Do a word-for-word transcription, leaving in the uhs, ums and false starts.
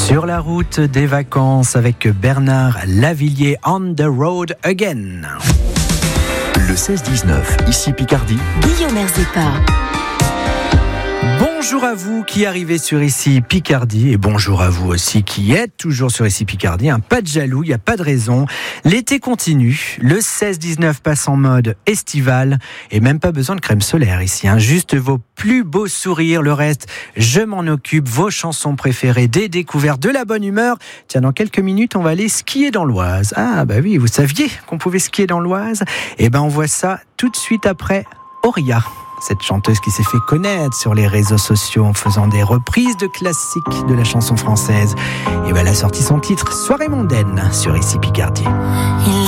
Sur la route des vacances avec Bernard Lavilliers, On the Road Again. Le seize dix-neuf, ici Picardie. Guillaume Erzepa. Bonjour à vous qui arrivez sur Ici Picardie et bonjour à vous aussi qui êtes toujours sur Ici Picardie. Hein, pas de jaloux, il n'y a pas de raison. L'été continue, le seize dix-neuf passe en mode estival et même pas besoin de crème solaire ici. Hein, juste vos plus beaux sourires, le reste, je m'en occupe. Vos chansons préférées, des découvertes, de la bonne humeur. Tiens, dans quelques minutes, on va aller skier dans l'Oise. Ah bah oui, vous saviez qu'on pouvait skier dans l'Oise ? Eh ben on voit ça tout de suite après Auria. Cette chanteuse qui s'est fait connaître sur les réseaux sociaux en faisant des reprises de classiques de la chanson française. Et ben elle a sorti son titre Soirée mondaine sur Ici Picardie. Il